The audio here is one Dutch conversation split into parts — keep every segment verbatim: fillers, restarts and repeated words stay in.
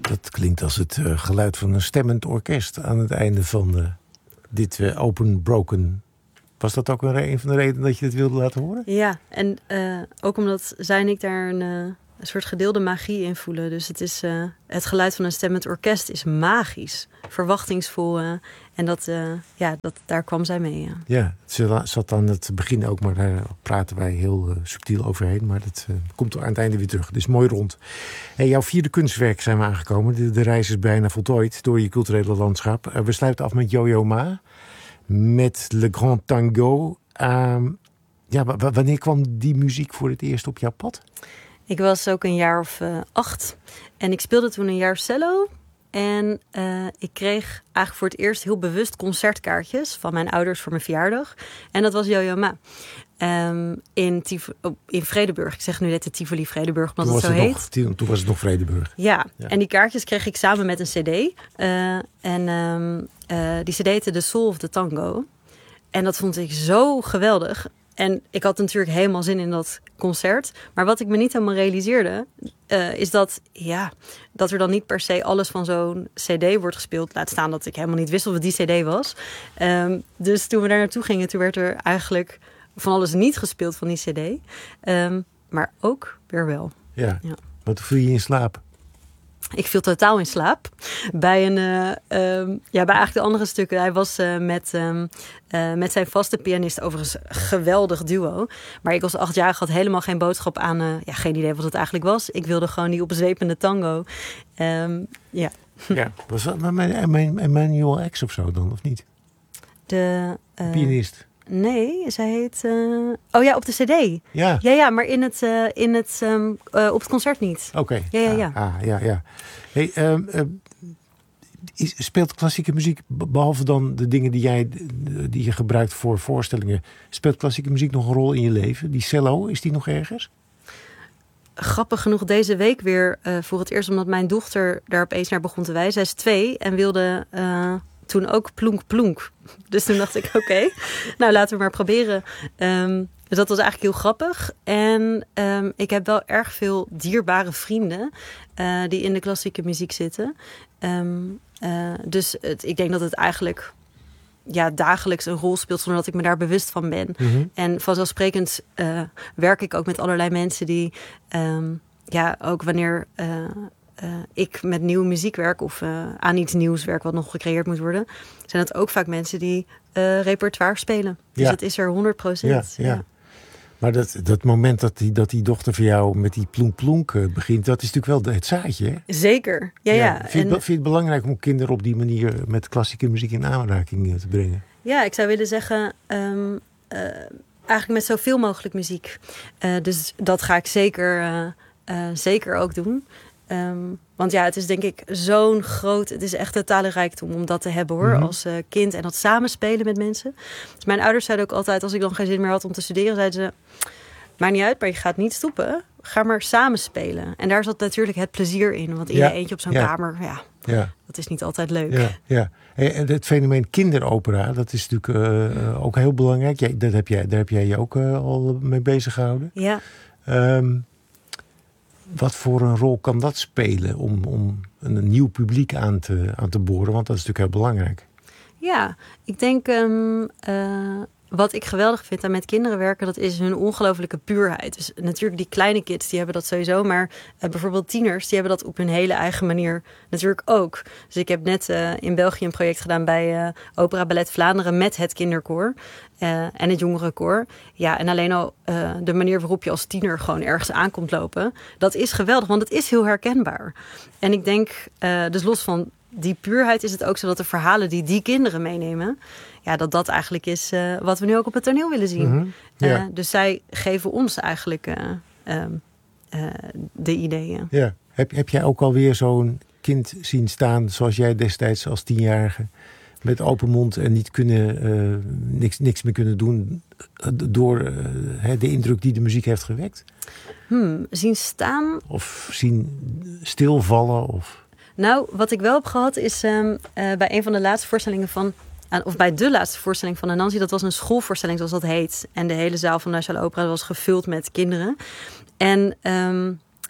Dat klinkt als het uh, geluid van een stemmend orkest aan het einde van uh, dit uh, Open Broken. Was dat ook een, re- een van de redenen dat je dit wilde laten horen? Ja, en uh, ook omdat zij en ik daar een, uh, een soort gedeelde magie in voelen. Dus het, is, uh, het geluid van een stemmend orkest is magisch, verwachtingsvol. Uh, en dat, uh, ja, dat, daar kwam zij mee. Ja, ja ze zat aan het begin ook, maar daar praten wij heel uh, subtiel overheen. Maar dat uh, komt aan het einde weer terug. Dus mooi rond. Hey, jouw vierde kunstwerk zijn we aangekomen. De, de reis is bijna voltooid door je culturele landschap. Uh, we sluiten af met Yo-Yo Ma. Met Le Grand Tango. Uh, ja, w- wanneer kwam die muziek voor het eerst op jouw pad? Ik was ook een jaar of uh, acht. En ik speelde toen een jaar cello. En uh, ik kreeg eigenlijk voor het eerst heel bewust concertkaartjes van mijn ouders voor mijn verjaardag. En dat was Yo-Yo Ma. Um, in, Tiv- oh, in Vredenburg. Ik zeg nu net de Tivoli Vredenburg, omdat het zo heet. Nog, toen was het nog Vredenburg. Ja, ja, en die kaartjes kreeg ik samen met een cd. Uh, en um, uh, die cd heette The Soul of the Tango. En dat vond ik zo geweldig. En ik had natuurlijk helemaal zin in dat concert. Maar wat ik me niet helemaal realiseerde, uh, is dat, ja, dat er dan niet per se alles van zo'n cd wordt gespeeld. Laat staan dat ik helemaal niet wist of het die cd was. Um, dus toen we daar naartoe gingen, toen werd er eigenlijk van alles niet gespeeld van die cd. Um, maar ook weer wel. Ja, ja. Wat viel je in slaap? Ik viel totaal in slaap. Bij, een, uh, um, ja, bij eigenlijk de andere stukken. Hij was uh, met, um, uh, met zijn vaste pianist overigens een geweldig duo. Maar ik was acht jaar, had helemaal geen boodschap aan. Uh, ja, geen idee wat het eigenlijk was. Ik wilde gewoon die opzwepende tango. Um, ja. ja. Was dat Emmanuel X of zo dan, of niet? De uh, pianist. Nee, zij heet... Uh... Oh ja, op de cd. Ja. Ja, ja, maar in het, uh, in het, um, uh, op het concert niet. Oké. Okay. Ja, ja, ja. Ah, ah, ja, ja. Hey, um, uh, is, speelt klassieke muziek, behalve dan de dingen die, jij, die je gebruikt voor voorstellingen, speelt klassieke muziek nog een rol in je leven? Die cello, is die nog ergens? Grappig genoeg deze week weer uh, voor het eerst, omdat mijn dochter daar opeens naar begon te wijzen. Zij is twee en wilde... Uh, toen ook plonk plonk. Dus toen dacht ik, oké, okay, nou laten we maar proberen. Um, dus dat was eigenlijk heel grappig. En um, ik heb wel erg veel dierbare vrienden uh, die in de klassieke muziek zitten. Um, uh, dus het, ik denk dat het eigenlijk ja, dagelijks een rol speelt zonder dat ik me daar bewust van ben. Mm-hmm. En vanzelfsprekend uh, werk ik ook met allerlei mensen die um, ja, ook wanneer... Uh, Uh, ik met nieuwe muziek werk of uh, aan iets nieuws werk wat nog gecreëerd moet worden, zijn het ook vaak mensen die uh, repertoire spelen. Dus ja. Het is er honderd procent. Ja, ja. Ja. Maar dat, dat moment dat die, dat die dochter van jou met die plonk plonk uh, begint, dat is natuurlijk wel het zaadje, hè? Zeker, ja, ja. ja. Vind, je, en, vind je het belangrijk om kinderen op die manier met klassieke muziek in aanraking uh, te brengen? Ja, ik zou willen zeggen, um, uh, eigenlijk met zoveel mogelijk muziek. Uh, dus dat ga ik zeker, uh, uh, zeker ook doen. Um, want ja, het is denk ik zo'n groot... Het is echt totale rijkdom om dat te hebben, hoor. Mm-hmm. Als uh, kind en dat samenspelen met mensen. Dus mijn ouders zeiden ook altijd, als ik dan geen zin meer had om te studeren, zeiden ze, maakt niet uit, maar je gaat niet stoppen. Ga maar samenspelen. En daar zat natuurlijk het plezier in. Want in ja. je eentje op zo'n ja. kamer, ja, ja, dat is niet altijd leuk. Ja, ja. En het fenomeen kinderopera, dat is natuurlijk uh, ook heel belangrijk. Jij, dat heb jij, daar heb jij je ook uh, al mee bezig gehouden. Ja. Um, Wat voor een rol kan dat spelen om, om een nieuw publiek aan te, aan te boren? Want dat is natuurlijk heel belangrijk. Ja, ik denk um, uh, wat ik geweldig vind aan met kinderen werken, dat is hun ongelofelijke puurheid. Dus natuurlijk die kleine kids, die hebben dat sowieso. Maar uh, bijvoorbeeld tieners, die hebben dat op hun hele eigen manier natuurlijk ook. Dus ik heb net uh, in België een project gedaan bij uh, Opera Ballet Vlaanderen met het kinderkoor. Uh, en het jongerenkoor. Ja, en alleen al uh, de manier waarop je als tiener gewoon ergens aankomt lopen, dat is geweldig, want het is heel herkenbaar. En ik denk, uh, dus los van die puurheid is het ook zo dat de verhalen die die kinderen meenemen, ja, dat dat eigenlijk is uh, wat we nu ook op het toneel willen zien. Mm-hmm. Ja. Uh, dus zij geven ons eigenlijk uh, uh, uh, de ideeën. Ja. Heb, heb jij ook alweer zo'n kind zien staan zoals jij destijds als tienjarige, met open mond en niet kunnen, uh, niks, niks meer kunnen doen door uh, de indruk die de muziek heeft gewekt? Hmm, zien staan? Of zien stilvallen? Of... Nou, wat ik wel heb gehad is um, uh, bij een van de laatste voorstellingen van, uh, of bij de laatste voorstelling van Anansi, dat was een schoolvoorstelling zoals dat heet. En de hele zaal van de Nationale Opera was gevuld met kinderen. En um,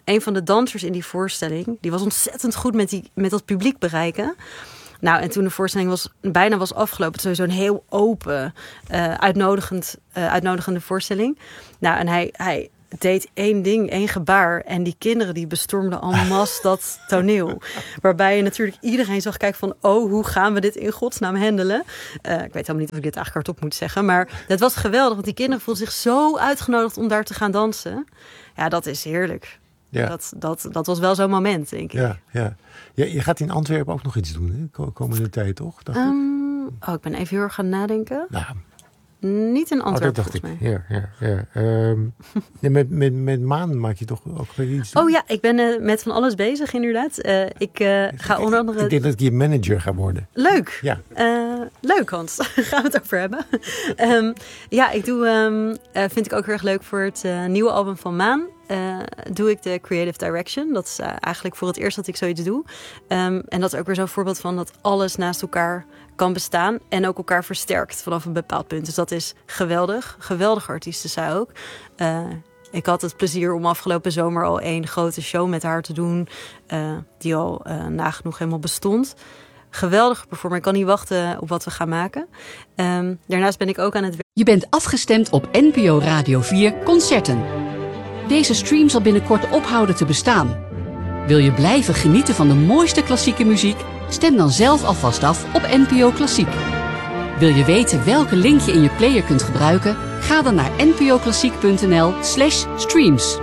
een van de dansers in die voorstelling, die was ontzettend goed met, die, met dat publiek bereiken. Nou, en toen de voorstelling was, bijna was afgelopen, het was sowieso een heel open, uh, uitnodigend, uh, uitnodigende voorstelling. Nou, en hij, hij deed één ding, één gebaar. En die kinderen die bestormden en masse dat toneel. Waarbij je natuurlijk iedereen zag kijken van, oh, hoe gaan we dit in godsnaam handelen? Uh, ik weet helemaal niet of ik dit eigenlijk hardop moet zeggen. Maar het was geweldig, want die kinderen voelden zich zo uitgenodigd om daar te gaan dansen. Ja, dat is heerlijk. Ja. Dat, dat, dat was wel zo'n moment, denk ik. Ja, ja. Ja, je gaat in Antwerpen ook nog iets doen, hè? Komende tijd, toch? Dacht um, oh, ik ben even heel erg gaan nadenken. Nou, niet in Antwerpen, oh, dat dacht ik. Ja, ja, ja. Um, ja, met, met, met Maan maak je toch ook weer iets doen? Oh ja, ik ben uh, met van alles bezig, inderdaad. Uh, ik uh, ga onder andere... Ik denk dat ik je manager ga worden. Leuk. Ja. Uh, leuk, Hans. Gaan we het over hebben. um, ja, ik doe... Um, uh, vind ik ook heel erg leuk voor het uh, nieuwe album van Maan. Uh, doe ik de creative direction. Dat is uh, eigenlijk voor het eerst dat ik zoiets doe. Um, en dat is ook weer zo'n voorbeeld van dat alles naast elkaar kan bestaan en ook elkaar versterkt vanaf een bepaald punt. Dus dat is geweldig. Geweldige artiesten, zij ook. Uh, ik had het plezier om afgelopen zomer al één grote show met haar te doen, uh, die al uh, nagenoeg helemaal bestond. Geweldige performer. Ik kan niet wachten op wat we gaan maken. Um, daarnaast ben ik ook aan het... Je bent afgestemd op N P O Radio vier Concerten. Deze stream zal binnenkort ophouden te bestaan. Wil je blijven genieten van de mooiste klassieke muziek? Stem dan zelf alvast af op N P O Klassiek. Wil je weten welke link je in je player kunt gebruiken? Ga dan naar npoklassiek.nl slash streams.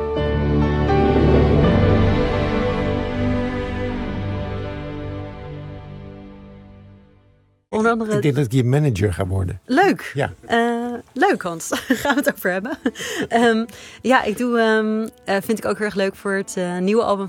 Onder andere... Ik denk dat ik je manager ga worden. Leuk. Ja. Uh, leuk, Hans. Gaan we het over hebben. um, ja, ik doe, um, uh, vind ik ook heel erg leuk voor het uh, nieuwe album